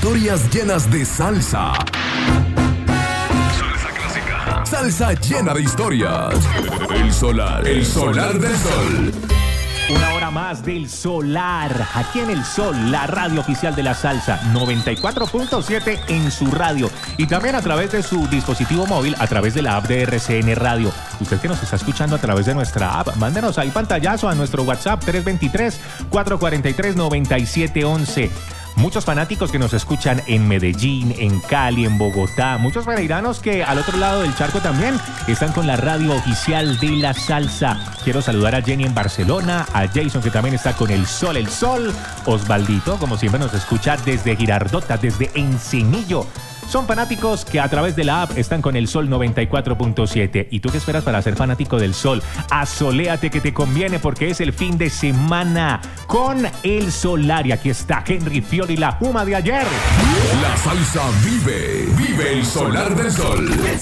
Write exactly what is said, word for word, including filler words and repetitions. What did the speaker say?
Historias llenas de salsa. Salsa clásica. Salsa llena de historias. El solar. El solar del sol. Una hora más del Solar, aquí en El Sol, la radio oficial de la salsa, noventa y cuatro punto siete en su radio y también a través de su dispositivo móvil, a través de la app de R C N Radio. Usted que nos está escuchando a través de nuestra app, mándenos ahí pantallazo a nuestro WhatsApp tres dos tres, cuatro cuatro tres, nueve siete uno uno. Muchos fanáticos que nos escuchan en Medellín, en Cali, en Bogotá. Muchos pereiranos que al otro lado del charco también están con la radio oficial de la salsa. Quiero saludar a Jenny en Barcelona, a Jason que también está con El Sol, El Sol. Osvaldito, como siempre, nos escucha desde Girardota, desde Encenillo. Son fanáticos que a través de la app están con El Sol noventa y cuatro punto siete. ¿Y tú qué esperas para ser fanático del Sol? Asoléate que te conviene porque es el fin de semana con El Solar. Y aquí está Henry Fiori, la Puma de ayer. La salsa vive, vive el solar del sol.